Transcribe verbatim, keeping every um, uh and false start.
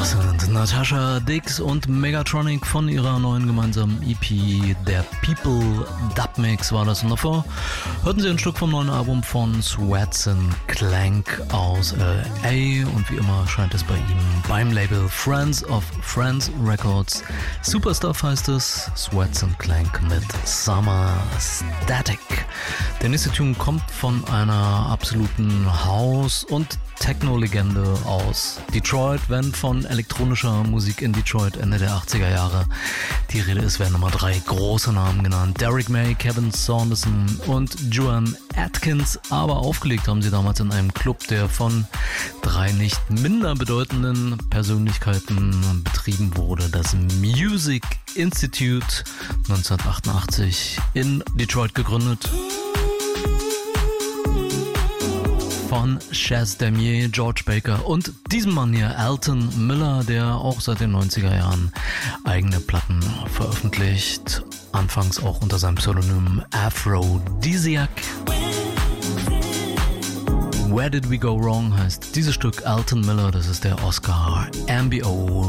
Das sind Natasha Dix und Megatronic von ihrer neuen gemeinsamen E P, der People Dub Mix war das. Und davor hörten Sie ein Stück vom neuen Album von Sweats and Clank aus L A. Und wie immer scheint es bei ihm beim Label Friends of Friends Records. Superstuff heißt es, Sweats and Clank mit Summer Static. Der nächste Tune kommt von einer absoluten House- und Techno-Legende aus Detroit. Wenn von elektronischer Musik in Detroit Ende der achtziger Jahre die Rede ist, werden nochmal drei große Namen genannt. Derrick May, Kevin Saunderson und Joan Atkins. Aber aufgelegt haben sie damals in einem Club, der von drei nicht minder bedeutenden Persönlichkeiten betrieben wurde. Das Music Institute, neunzehnhundertachtundachtzig in Detroit gegründet. Von Chaz Damier, George Baker und diesem Mann hier, Alton Miller, der auch seit den neunziger Jahren eigene Platten veröffentlicht. Anfangs auch unter seinem Pseudonym Aphrodisiac. Where Did We Go Wrong heißt dieses Stück. Alton Miller, das ist der Oscar M B O